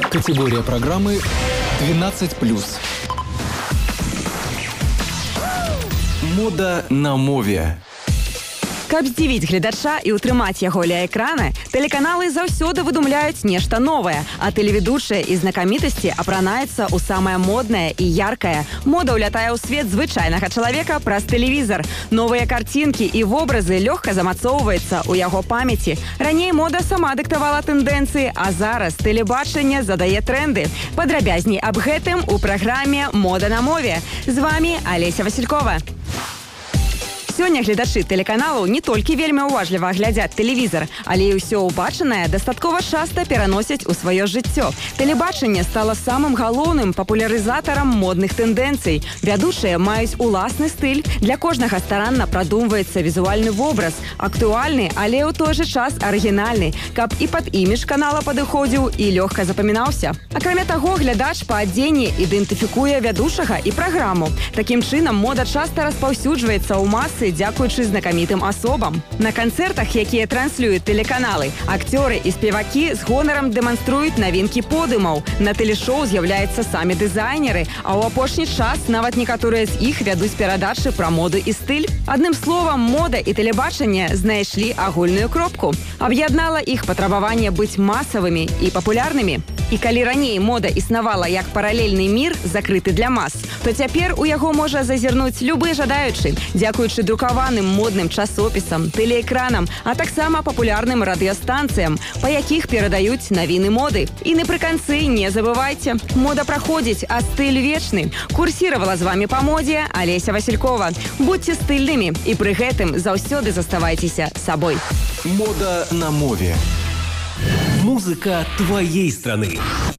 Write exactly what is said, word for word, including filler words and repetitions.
Категория программы двенадцать плюс. Мода на мове. Каб здзівіць гледача і ўтрымаць яго ля экрана, тэлеканалы заўсёды выдумляюць нешта новае, а тэлеведучыя і знакамітасці апранаюцца ў самае моднае і яркае. Мода ўлятае ў свет звычайнага чалавека праз тэлевізар. Новыя карцінкі і вобразы лёгка замацоўваюцца ў яго памяці. Раней мода сама дыктавала тэндэнцыі, а зараз тэлебачанне задае трэнды. Падрабязней аб гэтым у праграме «Мода на мове». З вамі Алеся Василькова. Сёння гледачы тэлеканалаў не толькі вельмі уважліва глядзяць тэлевізар, але і ўсё ўбачанае дастаткова часта пераносяць у сваё жыццё. Тэлебачанне стала самым галоўным папулярызатарам модных тэндэнцый. Вядучыя маюць уласны стыль. Для кожнага старанна прадумваецца візуальны вобраз, актуальны, але ў той жа час арыгінальны, каб і пад імідж канала падыходзіў і лёгка запамінаўся. Акрамя таго, глядач па адзенні ідэнтыфікуе вядучага і праграму. Такім чынам, мода часта распаўсюджваецца ў масы дзякуючы знакамітым асобам. На канцэртах, якія транслююць тэлеканалы, акцёры і спевакі з гонарам дэманструюць навінкі подыумаў. На тэлешоу з'яўляюцца самі дызайнеры, а ў апошні час нават некаторыя з іх вядуць перадачы пра моду і стыль. Адным словам, мода і тэлебачанне знайшлі агульную кропку. Аб'яднала іх патрабаванне быць масавымі і папулярнымі. І калі раней мода існавала як паралельны мір, закрыты для мас, то цяпер у яго можа зазірнуць любы жадаючы, дзякуючы друкаваным модным часопісам, тэлеэкранам, а таксама папулярным радыёстанцыям, па якіх перадаюць навіны моды. І напрыканцы не забывайце, мода праходзіць, а стыль вечны. Курсіравала з вамі па модзе Алеся Василькова. Будьце стыльнымі і пры гэтым заўсёды заставайцеся сабой. Мода на мове. Музыка твоей страны.